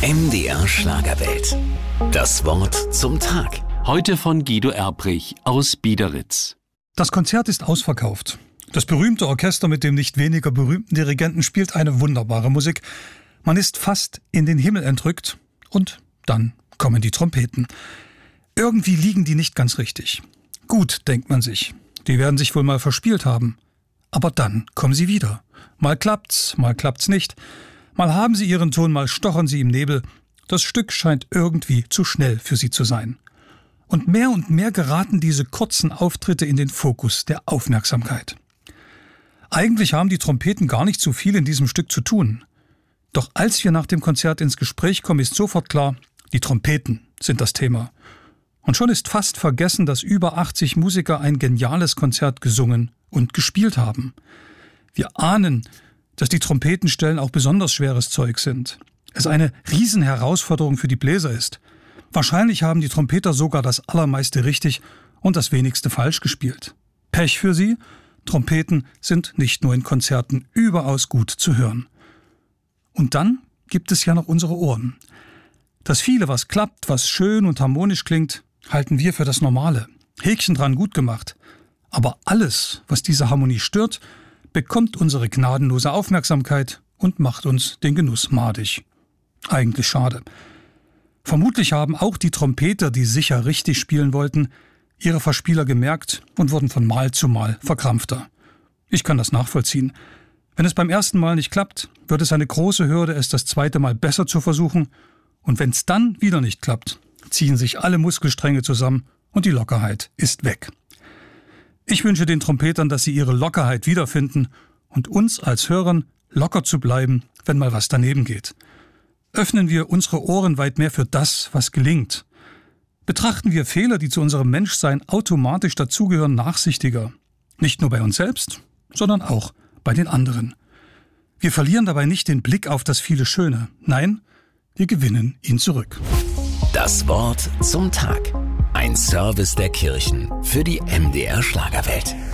MDR Schlagerwelt. Das Wort zum Tag. Heute von Guido Erbrich aus Biederitz. Das Konzert ist ausverkauft. Das berühmte Orchester mit dem nicht weniger berühmten Dirigenten spielt eine wunderbare Musik. Man ist fast in den Himmel entrückt und dann kommen die Trompeten. Irgendwie liegen die nicht ganz richtig. Gut, denkt man sich. Die werden sich wohl mal verspielt haben. Aber dann kommen sie wieder. Mal klappt's nicht. Mal haben sie ihren Ton, mal stochern sie im Nebel. Das Stück scheint irgendwie zu schnell für sie zu sein. Und mehr geraten diese kurzen Auftritte in den Fokus der Aufmerksamkeit. Eigentlich haben die Trompeten gar nicht so viel in diesem Stück zu tun. Doch als wir nach dem Konzert ins Gespräch kommen, ist sofort klar, die Trompeten sind das Thema. Und schon ist fast vergessen, dass über 80 Musiker ein geniales Konzert gesungen und gespielt haben. Wir ahnen, dass die Trompetenstellen auch besonders schweres Zeug sind. Es eine Riesenherausforderung für die Bläser ist. Wahrscheinlich haben die Trompeter sogar das Allermeiste richtig und das Wenigste falsch gespielt. Pech für sie, Trompeten sind nicht nur in Konzerten überaus gut zu hören. Und dann gibt es ja noch unsere Ohren. Das viele, was klappt, was schön und harmonisch klingt, halten wir für das Normale. Häkchen dran, gut gemacht. Aber alles, was diese Harmonie stört, bekommt unsere gnadenlose Aufmerksamkeit und macht uns den Genuss madig. Eigentlich schade. Vermutlich haben auch die Trompeter, die sicher richtig spielen wollten, ihre Verspieler gemerkt und wurden von Mal zu Mal verkrampfter. Ich kann das nachvollziehen. Wenn es beim ersten Mal nicht klappt, wird es eine große Hürde, es das zweite Mal besser zu versuchen. Und wenn es dann wieder nicht klappt, ziehen sich alle Muskelstränge zusammen und die Lockerheit ist weg. Ich wünsche den Trompetern, dass sie ihre Lockerheit wiederfinden und uns als Hörern locker zu bleiben, wenn mal was daneben geht. Öffnen wir unsere Ohren weit mehr für das, was gelingt. Betrachten wir Fehler, die zu unserem Menschsein automatisch dazugehören, nachsichtiger. Nicht nur bei uns selbst, sondern auch bei den anderen. Wir verlieren dabei nicht den Blick auf das viele Schöne. Nein, wir gewinnen ihn zurück. Das Wort zum Tag. Ein Service der Kirchen für die MDR Schlagerwelt.